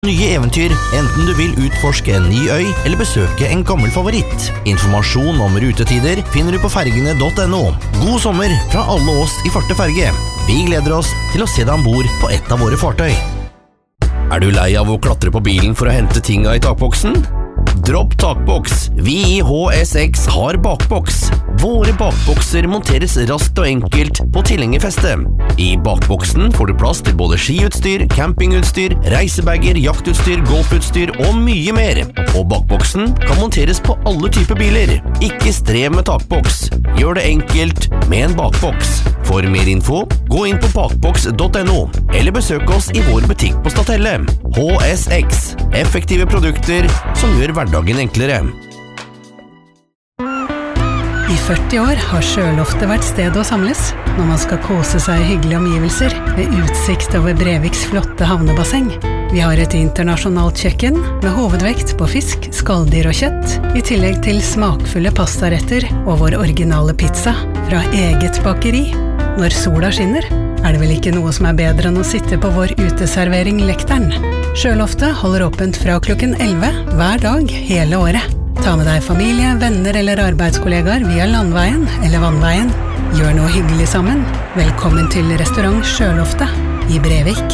Nye eventyr, enten du vil utforske en ny øy eller besøke en gammel favoritt. Informasjon om rutetider finner du på fergene.no. God sommer fra alle oss i Farte Ferge. Vi gleder oss til å se deg ombord på et av våre fartøy. Du lei av å klatre på bilen for å hente tinga i takboksen? Dropp takboks. Vi i HSX har bakboks. Våre bakbokser monteres raskt og enkelt på tilhengerfestet. I bakboksen får du plass til både skiutstyr, campingutstyr, reisebager, jaktutstyr, golfutstyr og mye mer. Og bakboksen kan monteres på alle typer biler. Ikke strev med takboks. Gjør det enkelt med en bakboks. For mer info, gå inn på bakboks.no, eller besøk oss i vår butikk på Statelle. HSX. Effektive produkter som gjør hverdagen enklere. I 40 år har Sjøloftet vært sted å samles når man skal kose seg i hyggelige omgivelser med utsikt over Breviks flotte havnebasseng. Vi har et internasjonalt kjøkken med hovedvekt på fisk, skalldyr og kjøtt, i tillegg til smakfulle pastaretter og vår originale pizza fra eget bakeri. Når sola skinner, det vel ikke noe som bedre enn å sitte på vår uteservering Lekteren. Sjøloftet holder åpent fra klokken 11 hver dag hele året. Ta med deg familie, venner eller arbeidskollegaer via landveien eller vannveien. Gjør noe hyggelig sammen. Velkommen til restaurant Sjøloftet i Brevik.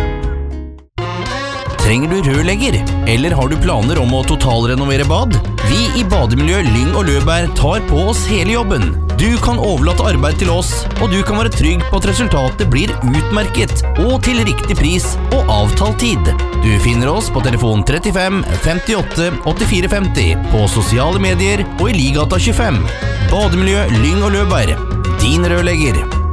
Trenger du rørlegger? Eller har du planer om å totalrenovere bad? Vi i Bademiljø Lyng og Løberg tar på oss hele jobben. Du kan overlate arbeid til oss, og du kan være trygg på at resultatet blir utmerket og til riktig pris og avtalt tid. Du finner oss på telefon 35 58 84 50, på sosiale medier og i Ligata 25. Bademiljø Lyng og Løberg. Din rørlegger.